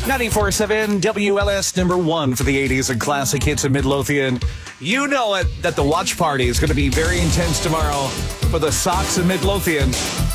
94.7 WLS number one for the 80s and classic hits in Midlothian. You know it that the watch party is going to be very intense tomorrow for the Sox in Midlothian.